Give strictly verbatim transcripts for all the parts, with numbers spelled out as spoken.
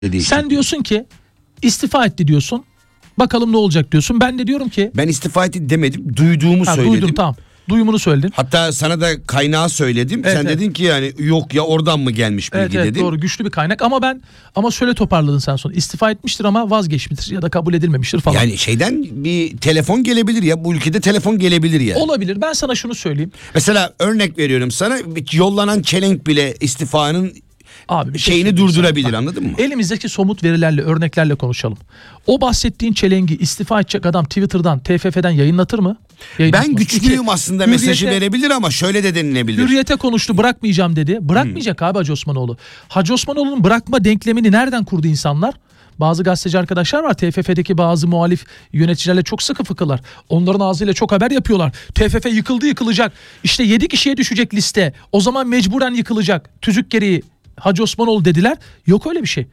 Sen diyorsun ki istifa etti diyorsun. Bakalım ne olacak diyorsun. Ben de diyorum ki. Ben istifa etti demedim. Duyduğumu ha, söyledim. Duydum, tamam. Duyumunu söyledin. Hatta sana da kaynağı söyledim. Evet, Sen evet. dedin ki yani yok ya oradan mı gelmiş bilgi evet, evet, dedin. Doğru, güçlü bir kaynak ama ben ama şöyle toparladın sen sonra. İstifa etmiştir ama vazgeçmiştir ya da kabul edilmemiştir falan. Yani şeyden bir telefon gelebilir ya, bu ülkede telefon gelebilir ya. Yani. Olabilir. Ben sana şunu söyleyeyim. Mesela örnek veriyorum sana, yollanan çelenk bile istifanın Abi bir şeyini şey durdurabilir, bak, anladın mı? Elimizdeki somut verilerle, örneklerle konuşalım. O bahsettiğin çelengi istifa edecek adam Twitter'dan, T F F'den yayınlatır mı? Yayınlatmaz. Ben güçlüyüm İki, aslında hürriyete, mesajı verebilir ama şöyle de denilebilir. Hürriyete konuştu, bırakmayacağım dedi. Bırakmayacak hmm. abi Hacı Osmanoğlu. Hacı Osmanoğlu'nun bırakma denklemini nereden kurdu insanlar? Bazı gazeteci arkadaşlar var, T F F'deki bazı muhalif yöneticilerle çok sıkı fıkılar. Onların ağzıyla çok haber yapıyorlar. T F F yıkıldı, yıkılacak. İşte yedi kişiye düşecek liste. O zaman mecburen yıkılacak. Tüzük gereği Hacı Osmanoğlu dediler. Yok öyle bir şey.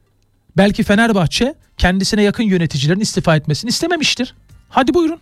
Belki Fenerbahçe kendisine yakın yöneticilerin istifa etmesini istememiştir. Hadi buyurun.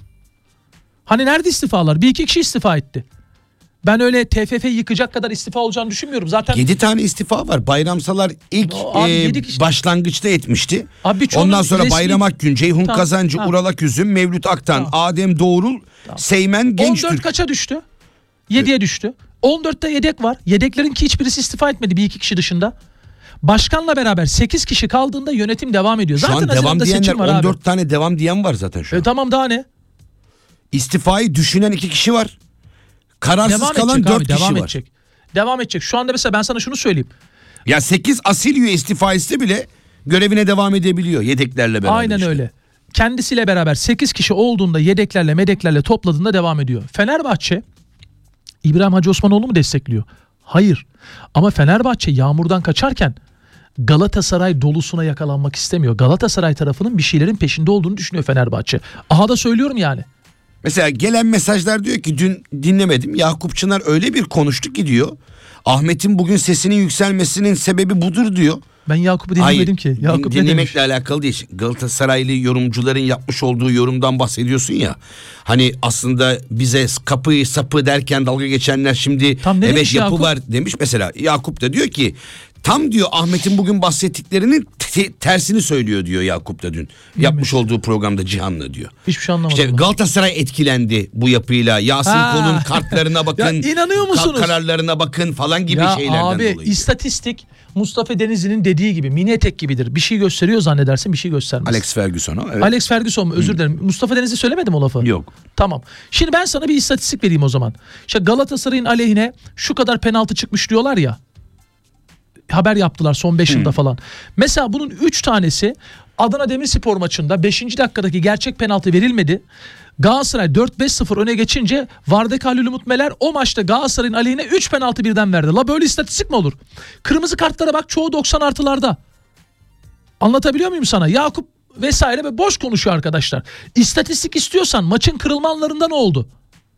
Hani nerede istifalar? Bir iki kişi istifa etti. Ben öyle T F F'yi yıkacak kadar istifa olacağını düşünmüyorum. Zaten yedi tane istifa var. Bayramsalar ilk o, abi, e, başlangıçta etmişti. Abi, ondan sonra resmi... Bayram Akgün, Ceyhun tamam, Kazancı, tamam. Ural Aküzüm, Mevlüt Aktan, tamam. Adem Doğrul, tamam. Seymen Gençtürk. on dört kaça düştü? yediye evet. düştü. on dörtte yedek var. Yedeklerin ki hiçbirisi istifa etmedi bir iki kişi dışında. Başkanla beraber sekiz kişi kaldığında yönetim devam ediyor. Şu zaten an devam diyenler on dört abi. Tane devam diyen var zaten şu an. E, tamam daha ne? İstifayı düşünen iki kişi var. Kararsız devam kalan dört kişi devam var. Edecek. Devam edecek. Şu anda mesela ben sana şunu söyleyeyim. Ya sekiz asil üye istifa etse bile görevine devam edebiliyor yedeklerle beraber. Aynen işte. öyle. Kendisiyle beraber sekiz kişi olduğunda yedeklerle medeklerle topladığında devam ediyor. Fenerbahçe İbrahim Hacı Osmanoğlu mu destekliyor? Hayır. Ama Fenerbahçe yağmurdan kaçarken Galatasaray dolusuna yakalanmak istemiyor. Galatasaray tarafının bir şeylerin peşinde olduğunu düşünüyor Fenerbahçe. Aha da söylüyorum yani. Mesela gelen mesajlar diyor ki dün dinlemedim. Yakup Çınar öyle bir konuştu ki diyor. Ahmet'in bugün sesinin yükselmesinin sebebi budur diyor. Ben Yakup'u dinlemedim Hayır, ki. Yakup din, dinlemekle alakalı değil. Galatasaraylı yorumcuların yapmış olduğu yorumdan bahsediyorsun ya. Hani aslında bize kapıyı sapı derken dalga geçenler şimdi evet yapı Yakup? Var demiş. Mesela Yakup da diyor ki tam diyor Ahmet'in bugün bahsettiklerinin te- tersini söylüyor diyor Yakup da dün. Bilmiyorum. Yapmış olduğu programda Cihan'la diyor. Hiçbir şey anlamadım. İşte Galatasaray etkilendi bu yapıyla. Yasin ha. Kol'un kartlarına bakın. Ya inanıyor musunuz? Kararlarına bakın falan gibi ya şeylerden abi, dolayı. Abi istatistik Mustafa Denizli'nin dediği gibi mini etek gibidir. Bir şey gösteriyor zannedersin, bir şey göstermez. Alex Ferguson o. Evet. Alex Ferguson mu? Özür dilerim. Hmm. Mustafa Denizli söylemedim o lafı. Yok. Tamam. Şimdi ben sana bir istatistik vereyim o zaman. İşte Galatasaray'ın aleyhine şu kadar penaltı çıkmış diyorlar ya. Haber yaptılar son beş hmm. yılda falan. Mesela bunun üç tanesi Adana Demirspor maçında beşinci dakikadaki gerçek penaltı verilmedi. Galatasaray dört beş sıfır öne geçince Vardaki Halil Umut Meler o maçta Galatasaray'ın aleyhine üç penaltı birden verdi. La böyle istatistik mi olur? Kırmızı kartlara bak, çoğu doksan artılarda. Anlatabiliyor muyum sana? Yakup vesaire ve boş konuşuyor arkadaşlar. İstatistik istiyorsan maçın kırılma anlarında ne oldu?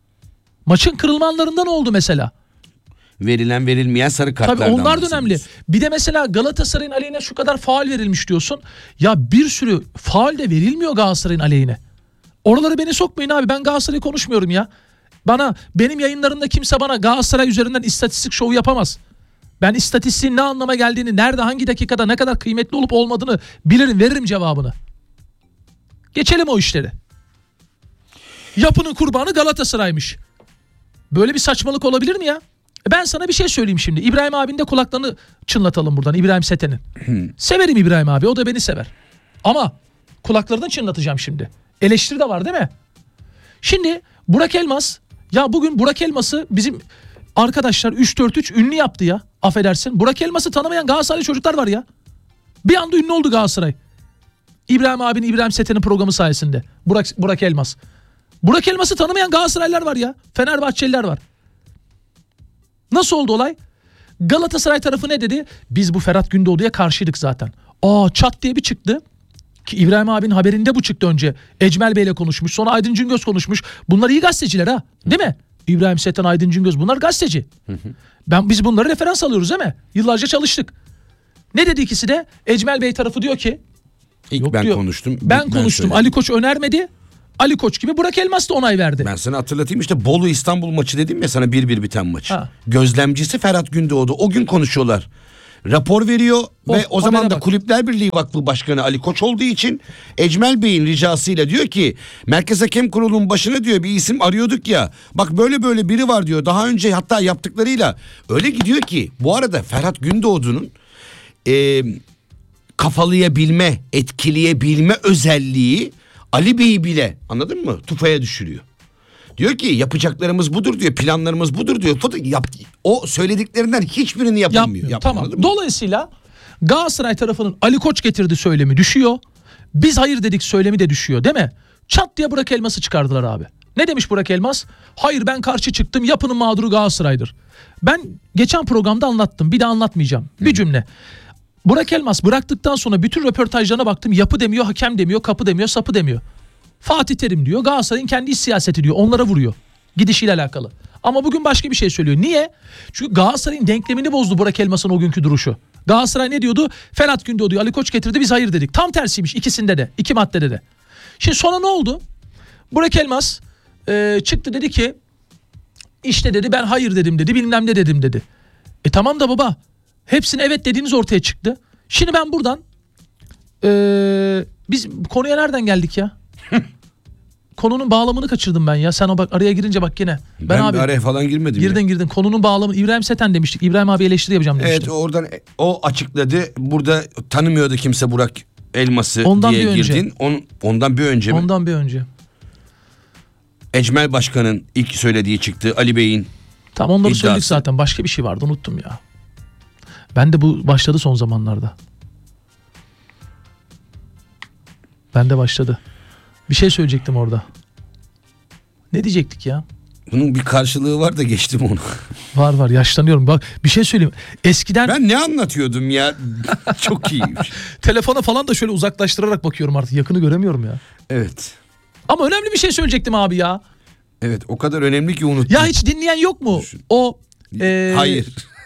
Maçın kırılma anlarında ne oldu mesela? Verilen verilmeyen sarı kartlardan. Tabii onlar da önemli. Bir de mesela Galatasaray'ın aleyhine şu kadar faul verilmiş diyorsun. Ya bir sürü faul de verilmiyor Galatasaray'ın aleyhine. Oraları beni sokmayın abi, ben Galatasaray'ı konuşmuyorum ya. Bana benim yayınlarımda kimse bana Galatasaray üzerinden istatistik şovu yapamaz. Ben istatistiğin ne anlama geldiğini, nerede, hangi dakikada ne kadar kıymetli olup olmadığını bilirim, veririm cevabını. Geçelim o işleri. Yapının kurbanı Galatasaray'mış. Böyle bir saçmalık olabilir mi ya? Ben sana bir şey söyleyeyim şimdi. İbrahim abinin de kulaklarını çınlatalım buradan, İbrahim Seten'in. Hmm. Severim İbrahim abi, o da beni sever. Ama kulaklarını çınlatacağım şimdi. Eleştiri de var değil mi? Şimdi Burak Elmas, ya bugün Burak Elmas'ı bizim arkadaşlar üç dört üç ünlü yaptı ya. Affedersin. Burak Elmas'ı tanımayan Galatasaraylı çocuklar var ya. Bir anda ünlü oldu Galatasaray. İbrahim abinin, İbrahim Seten'in programı sayesinde. Burak, Burak Elmas. Burak Elmas'ı tanımayan Galatasaraylılar var ya. Fenerbahçeliler var. Nasıl oldu olay? Galatasaray tarafı ne dedi? Biz bu Ferhat Gündoğdu'ya karşıydık zaten. Aa çat diye bir çıktı. Ki İbrahim abinin haberinde bu çıktı önce. Ecmel Bey'le konuşmuş. Sonra Aydın Cingöz konuşmuş. Bunlar iyi gazeteciler ha. Değil mi? İbrahim Seten, Aydın Cingöz, bunlar gazeteci. Ben biz bunları referans alıyoruz değil mi? Yıllarca çalıştık. Ne dedi ikisi de? Ecmel Bey tarafı diyor ki. İlk ben diyor, konuştum. Ben, ben konuştum. Söyledim. Ali Koç önermedi. Ali Koç gibi Burak Elmas da onay verdi. Ben sana hatırlatayım, işte Bolu İstanbul maçı dedim ya sana, bir bir biten maç. Ha. Gözlemcisi Ferhat Gündoğdu. O gün konuşuyorlar. rapor veriyor Oh, ve o zaman da bak. Kulüpler Birliği Vakfı Başkanı Ali Koç olduğu için Ecmel Bey'in ricasıyla diyor ki Merkez Hakem Kurulu'nun başına diyor bir isim arıyorduk ya. Bak böyle böyle biri var diyor. Daha önce hatta yaptıklarıyla öyle gidiyor ki bu arada Ferhat Gündoğdu'nun e, kafalayabilme, etkileyebilme özelliği Ali Bey'i bile, anladın mı, tufaya düşürüyor. Diyor ki yapacaklarımız budur diyor, planlarımız budur diyor. Yap, o söylediklerinden hiçbirini yapamıyor. Yapmıyor. Yapma, Tamam. Dolayısıyla Galatasaray tarafının Ali Koç getirdi söylemi düşüyor. Biz hayır dedik söylemi de düşüyor, değil mi? Çat diye Burak Elmas'ı çıkardılar abi. Ne demiş Burak Elmas? Hayır ben karşı çıktım, yapının mağduru Galatasaray'dır. Ben geçen programda anlattım, bir de anlatmayacağım. Hı. Bir cümle. Burak Elmas bıraktıktan sonra bütün röportajlarına baktım. Yapı demiyor, hakem demiyor, kapı demiyor, sapı demiyor. Fatih Terim diyor, Galatasaray'ın kendi iç siyaseti diyor. Onlara vuruyor. Gidişiyle alakalı. Ama bugün başka bir şey söylüyor. Niye? Çünkü Galatasaray'ın denklemini bozdu Burak Elmas'ın o günkü duruşu. Galatasaray ne diyordu? Ferhat Gündoğdu, Ali Koç getirdi, biz hayır dedik. Tam tersiymiş ikisinde de, iki maddede de. Şimdi sonra ne oldu? Burak Elmas e, çıktı dedi ki işte dedi ben hayır dedim dedi, bilmem ne dedim dedi. E tamam da baba, hepsine evet dediğiniz ortaya çıktı. Şimdi ben buradan e, biz konuya nereden geldik ya? Konunun bağlamını kaçırdım ben ya. Sen o bak araya girince bak yine. Ben, ben abi, araya falan girmedim. Girdin ya. girdin. Konunun bağlamı İbrahim Seten demiştik. İbrahim abi eleştiri yapacağım demiştik. Evet, oradan o açıkladı. Burada tanımıyordu kimse Burak Elmas'ı ondan diye bir girdin. Önce. On, ondan bir önce mi? Ondan bir önce. Ecmel Başkan'ın ilk söylediği çıktı. Ali Bey'in Tam onları iddiası. söyledik zaten. Başka bir şey vardı, unuttum ya. Ben de bu başladı son zamanlarda. Ben de başladı. Bir şey söyleyecektim orada. Ne diyecektik ya? Bunun bir karşılığı var da geçtim onu. Var var, yaşlanıyorum. Bak bir şey söyleyeyim. Eskiden... Ben ne anlatıyordum ya? Çok iyiymiş. Telefona falan da şöyle uzaklaştırarak bakıyorum artık. Yakını göremiyorum ya. Evet. Ama önemli bir şey söyleyecektim abi ya. Evet, o kadar önemli ki unuttum. Ya hiç dinleyen yok mu? Düşün. O... E... Hayır.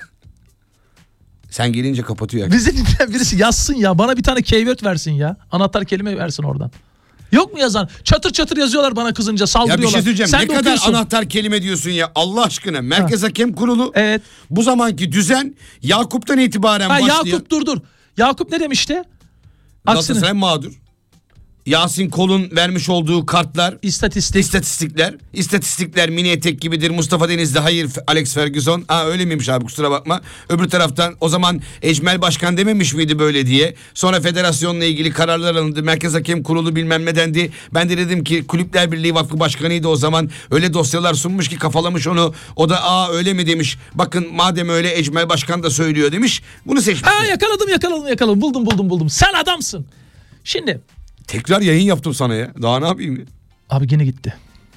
Sen gelince kapatıyor. Bizi dinleyen birisi yazsın ya. Bana bir tane keyword versin ya. Anahtar kelime versin oradan. Yok mu yazan? Çatır çatır yazıyorlar bana kızınca, saldırıyorlar. Ya bir şey söyleyeceğim. Sen ne kadar okuyorsun. anahtar kelime diyorsun ya Allah aşkına. Merkez ha. Hakem Kurulu. Evet. Bu zamanki düzen Yakup'tan itibaren ha, başlayan. Yakup dur dur. Yakup ne demişti? Galatasaray mağdur. Yasin Kol'un vermiş olduğu kartlar, İstatistik. istatistikler, istatistikler mini etek gibidir. Mustafa Denizli hayır, Alex Ferguson. Ha öyle miymiş abi, kusura bakma. Öbür taraftan o zaman Ecmel Başkan dememiş miydi böyle diye. Sonra federasyonla ilgili kararlar alındı. Merkez Hakem Kurulu bilmem ne dendi. Ben de dedim ki Kulüpler Birliği Vakfı Başkanıydı o zaman. Öyle dosyalar sunmuş ki kafalamış onu. O da aa öyle mi demiş. Bakın madem öyle Ecmel Başkan da söylüyor demiş. Bunu seçmiş. Ha yakaladım yakaladım yakaladım. Buldum buldum buldum. Sen adamsın. Şimdi. Tekrar yayın yaptım sana ya. Daha ne yapayım ya? Abi gene gitti.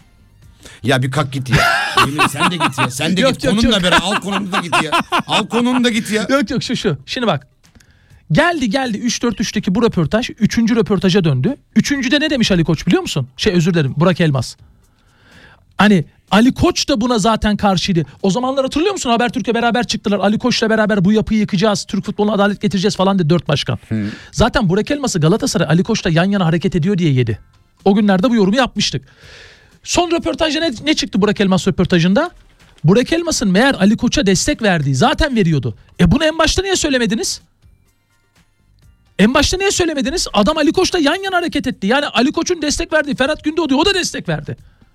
Ya bir kalk git ya. Yemin sen de git ya. Sen de yok, git. Yok, konunla yok. beraber al konunu da git ya. Al konunu da git ya. Yok yok şu şu. Şimdi bak. Geldi geldi üç dört üçteki bu röportaj üçüncü röportaja döndü. Üçüncüde ne demiş Ali Koç biliyor musun? Şey özür dilerim Burak Elmas. Hani Ali Koç da buna zaten karşıydı. O zamanlar hatırlıyor musun? Habertürk'e beraber çıktılar. Ali Koç'la beraber bu yapıyı yıkacağız. Türk futboluna adalet getireceğiz falan dedi dört başkan. Hı. Zaten Burak Elmas'ı Galatasaray Ali Koç'la yan yana hareket ediyor diye yedi. O günlerde bu yorumu yapmıştık. Son röportajda ne, ne çıktı Burak Elmas röportajında? Burak Elmas'ın meğer Ali Koç'a destek verdiği, zaten veriyordu. E bunu en başta niye söylemediniz? En başta niye söylemediniz? Adam Ali Koç'la yan yana hareket etti. Yani Ali Koç'un destek verdiği Ferhat Gündoğdu, o da destek verdi.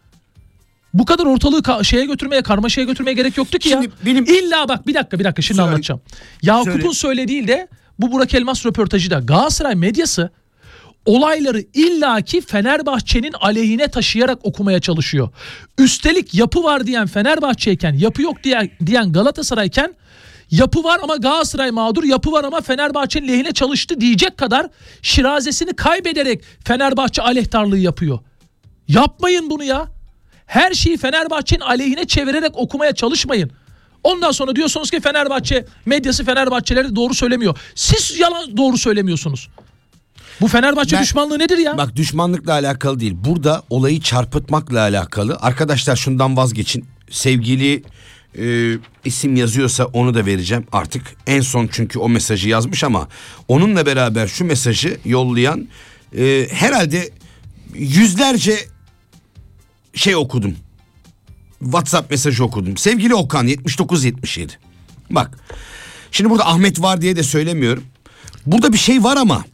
Bu kadar ortalığı ka- şeye götürmeye, karmaşaya götürmeye gerek yoktu ki şimdi ya. Benim... İlla bak bir dakika bir dakika şimdi Söyle. anlatacağım. Yakup'un Söyle. söylediği de bu Burak Elmas röportajı da Galatasaray medyası olayları illaki Fenerbahçe'nin aleyhine taşıyarak okumaya çalışıyor. Üstelik yapı var diyen Fenerbahçe'yken, yapı yok diyen, diyen Galatasaray'ken yapı var ama Galatasaray mağdur, yapı var ama Fenerbahçe'nin lehine çalıştı diyecek kadar şirazesini kaybederek Fenerbahçe aleyhtarlığı yapıyor. Yapmayın bunu ya. Her şeyi Fenerbahçe'nin aleyhine çevirerek okumaya çalışmayın. Ondan sonra diyorsunuz ki Fenerbahçe medyası Fenerbahçeleri doğru söylemiyor. Siz yalan doğru söylemiyorsunuz. Bu Fenerbahçe ben, düşmanlığı nedir ya? Bak düşmanlıkla alakalı değil. Burada olayı çarpıtmakla alakalı. Arkadaşlar şundan vazgeçin. Sevgili e, isim yazıyorsa onu da vereceğim artık. En son çünkü o mesajı yazmış ama onunla beraber şu mesajı yollayan e, herhalde yüzlerce şey okudum. WhatsApp mesajı okudum. Sevgili Okan yetmiş dokuz yetmiş yedi. Bak. Şimdi burada Ahmet var diye de söylemiyorum. Burada bir şey var ama